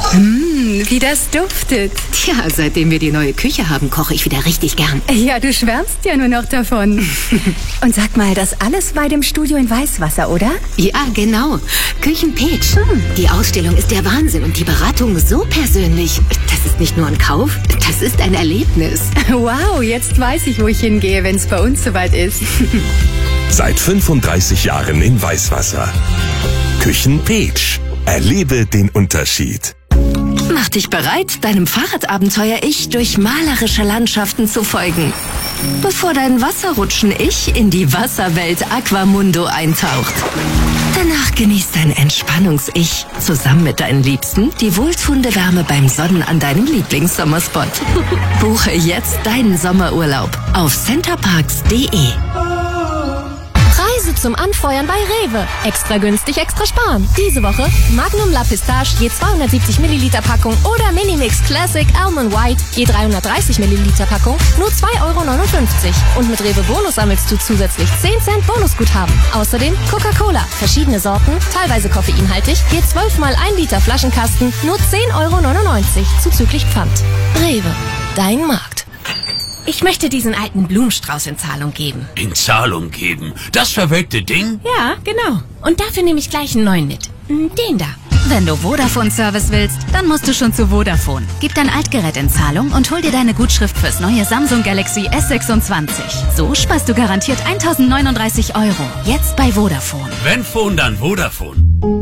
Wie das duftet. Tja, seitdem wir die neue Küche haben, koche ich wieder richtig gern. Ja, du schwärmst ja nur noch davon. Und sag mal, das alles bei dem Studio in Weißwasser, oder? Ja, genau. Küchenpeach. Die Ausstellung ist der Wahnsinn und die Beratung so persönlich. Das ist nicht nur ein Kauf, das ist ein Erlebnis. Wow, jetzt weiß ich, wo ich hingehe, wenn es bei uns soweit ist. Seit 35 Jahren in Weißwasser. Küchenpeach. Erlebe den Unterschied. Mach dich bereit, deinem Fahrradabenteuer-Ich durch malerische Landschaften zu folgen. Bevor dein Wasserrutschen-Ich in die Wasserwelt Aquamundo eintaucht. Danach genießt dein Entspannungs-Ich zusammen mit deinen Liebsten die wohltuende Wärme beim Sonnen an deinem Lieblingssommerspot. Buche jetzt deinen Sommerurlaub auf centerparks.de. Reise zum Anfeuern bei Rewe. Extra günstig, extra sparen. Diese Woche Magnum La Pistache je 270 Milliliter Packung oder Minimix Classic Almond White je 330 Milliliter Packung nur 2,59 €. Und mit Rewe Bonus sammelst du zusätzlich 10 Cent Bonusguthaben. Außerdem Coca-Cola, verschiedene Sorten, teilweise koffeinhaltig, je 12 mal 1 Liter Flaschenkasten nur 10,99 € zuzüglich Pfand. Rewe, dein Markt. Ich möchte diesen alten Blumenstrauß in Zahlung geben. In Zahlung geben? Das verwelkte Ding? Ja, genau. Und dafür nehme ich gleich einen neuen mit. Den da. Wenn du Vodafone-Service willst, dann musst du schon zu Vodafone. Gib dein Altgerät in Zahlung und hol dir deine Gutschrift fürs neue Samsung Galaxy S26. So sparst du garantiert 1.039 €. Jetzt bei Vodafone. Wenn Phone, dann Vodafone.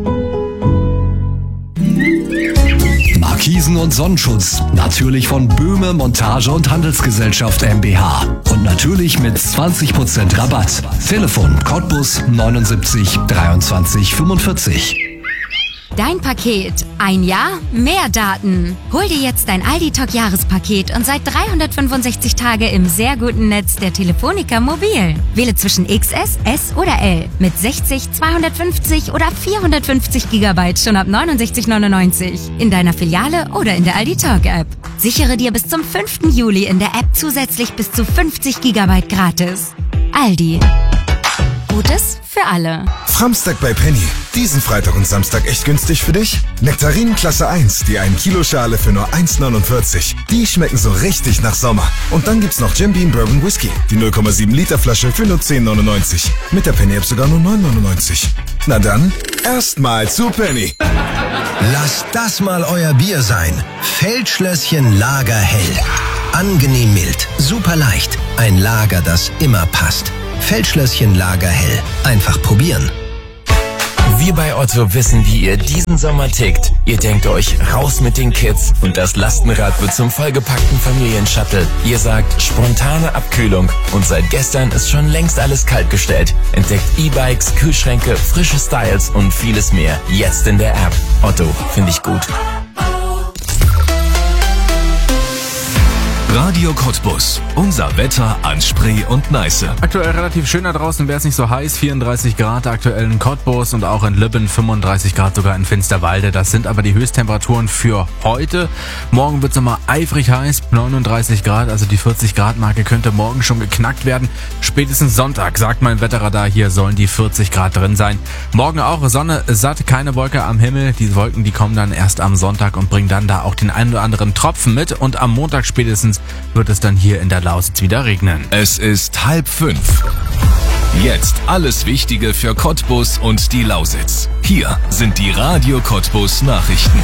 Markisen und Sonnenschutz. Natürlich von Böhme Montage und Handelsgesellschaft MBH. Und natürlich mit 20% Rabatt. Telefon Cottbus 79 23 45. Dein Paket. Ein Jahr, mehr Daten. Hol dir jetzt dein Aldi-Talk-Jahrespaket und seit 365 Tage im sehr guten Netz der Telefonica Mobil. Wähle zwischen XS, S oder L mit 60, 250 oder 450 GB schon ab 69,99 € in deiner Filiale oder in der Aldi-Talk-App. Sichere dir bis zum 5. Juli in der App zusätzlich bis zu 50 GB gratis. Aldi. Gutes für alle. Framstag bei Penny. Diesen Freitag und Samstag echt günstig für dich? Nektarinen Klasse 1, die 1 Kilo Schale für nur 1,49. Die schmecken so richtig nach Sommer. Und dann gibt's noch Jim Beam Bourbon Whisky, die 0,7 Liter Flasche für nur 10,99. Mit der Penny App sogar nur 9,99. Na dann, erstmal zu Penny. Lasst das mal euer Bier sein. Feldschlösschen Lagerhell. Angenehm mild, super leicht. Ein Lager, das immer passt. Feldschlösschen Lagerhell. Einfach probieren. Wir bei Otto wissen, wie ihr diesen Sommer tickt. Ihr denkt euch, raus mit den Kids und das Lastenrad wird zum vollgepackten Familienshuttle. Ihr sagt, spontane Abkühlung und seit gestern ist schon längst alles kaltgestellt. Entdeckt E-Bikes, Kühlschränke, frische Styles und vieles mehr. Jetzt in der App. Otto, finde ich gut. Radio Cottbus. Unser Wetter an Spree und Neiße. Aktuell relativ schön da draußen, wäre es nicht so heiß. 34 Grad aktuell in Cottbus und auch in Lübben, 35 Grad sogar in Finsterwalde. Das sind aber die Höchsttemperaturen für heute. Morgen wird es nochmal eifrig heiß, 39 Grad, also die 40 Grad Marke könnte morgen schon geknackt werden. Spätestens Sonntag, sagt mein Wetterradar, hier sollen die 40 Grad drin sein. Morgen auch Sonne satt, keine Wolke am Himmel. Die Wolken, die kommen dann erst am Sonntag und bringen dann da auch den einen oder anderen Tropfen mit. Und am Montag spätestens wird es dann hier in der Lausitz wieder regnen. Es ist 4:30. Jetzt alles Wichtige für Cottbus und die Lausitz. Hier sind die Radio Cottbus Nachrichten.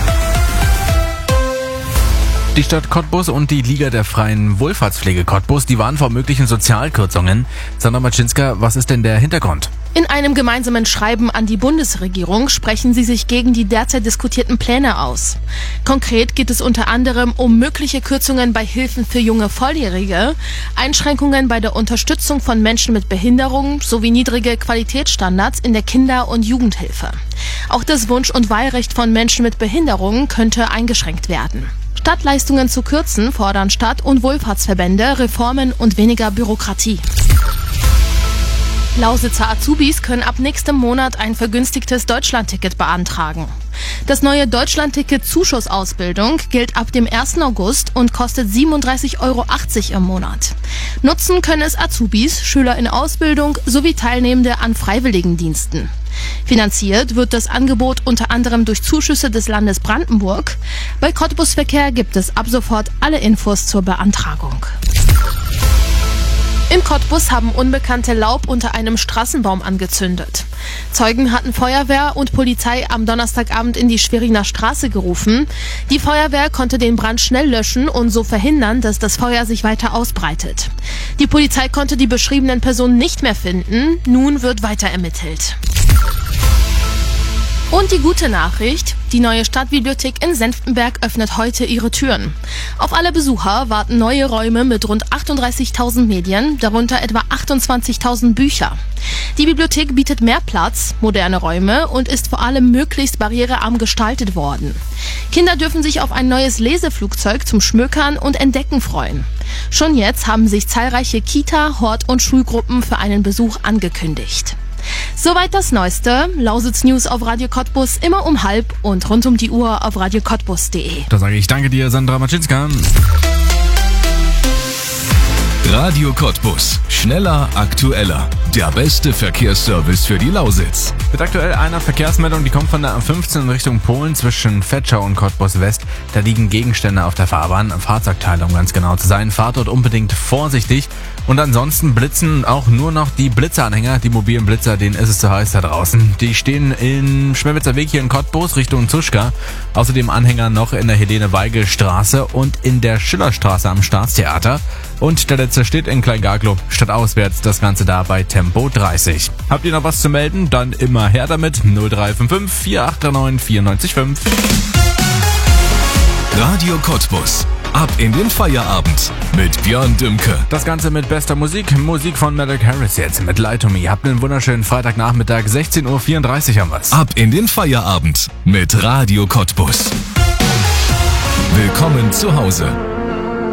Die Stadt Cottbus und die Liga der Freien Wohlfahrtspflege Cottbus, die warnen vor möglichen Sozialkürzungen. Sandra Maczynska, was ist denn der Hintergrund? In einem gemeinsamen Schreiben an die Bundesregierung sprechen sie sich gegen die derzeit diskutierten Pläne aus. Konkret geht es unter anderem um mögliche Kürzungen bei Hilfen für junge Volljährige, Einschränkungen bei der Unterstützung von Menschen mit Behinderungen sowie niedrige Qualitätsstandards in der Kinder- und Jugendhilfe. Auch das Wunsch- und Wahlrecht von Menschen mit Behinderungen könnte eingeschränkt werden. Statt Leistungen zu kürzen, fordern Stadt- und Wohlfahrtsverbände Reformen und weniger Bürokratie. Lausitzer Azubis können ab nächstem Monat ein vergünstigtes Deutschlandticket beantragen. Das neue Deutschlandticket-Zuschuss-Ausbildung gilt ab dem 1. August und kostet 37,80 € im Monat. Nutzen können es Azubis, Schüler in Ausbildung sowie Teilnehmende an Freiwilligendiensten. Finanziert wird das Angebot unter anderem durch Zuschüsse des Landes Brandenburg. Bei Cottbus-Verkehr gibt es ab sofort alle Infos zur Beantragung. In Cottbus haben Unbekannte Laub unter einem Straßenbaum angezündet. Zeugen hatten Feuerwehr und Polizei am Donnerstagabend in die Schweriner Straße gerufen. Die Feuerwehr konnte den Brand schnell löschen und so verhindern, dass das Feuer sich weiter ausbreitet. Die Polizei konnte die beschriebenen Personen nicht mehr finden. Nun wird weiter ermittelt. Und die gute Nachricht, die neue Stadtbibliothek in Senftenberg öffnet heute ihre Türen. Auf alle Besucher warten neue Räume mit rund 38.000 Medien, darunter etwa 28.000 Bücher. Die Bibliothek bietet mehr Platz, moderne Räume und ist vor allem möglichst barrierearm gestaltet worden. Kinder dürfen sich auf ein neues Leseflugzeug zum Schmökern und Entdecken freuen. Schon jetzt haben sich zahlreiche Kita-, Hort- und Schulgruppen für einen Besuch angekündigt. Soweit das Neueste. Lausitz News auf Radio Cottbus immer um 12:30 und rund um die Uhr auf radiocottbus.de. Da sage ich danke dir, Sandra Maczynska. Radio Cottbus. Schneller, aktueller. Der beste Verkehrsservice für die Lausitz. Mit aktuell einer Verkehrsmeldung, die kommt von der A15 in Richtung Polen zwischen Vetschau und Cottbus West. Da liegen Gegenstände auf der Fahrbahn, Fahrzeugteile, um ganz genau zu sein. Fahrt dort unbedingt vorsichtig. Und ansonsten blitzen auch nur noch die Blitzeranhänger, die mobilen Blitzer, denen ist es zu heiß da draußen. Die stehen in Schmelwitzer Weg hier in Cottbus Richtung Zuschka. Außerdem Anhänger noch in der Helene-Weigel-Straße und in der Schillerstraße am Staatstheater. Und der letzte steht in Kleingarglow, stadtauswärts, das Ganze da bei Tempo 30. Habt ihr noch was zu melden? Dann immer her damit. 0355 4839 945. Radio Cottbus. Ab in den Feierabend mit Björn Dümke. Das Ganze mit bester Musik. Musik von Malek Harris jetzt mit Lie to Me. Habt einen wunderschönen Freitagnachmittag. 16:34 Uhr haben wir's. Ab in den Feierabend mit Radio Cottbus. Willkommen zu Hause.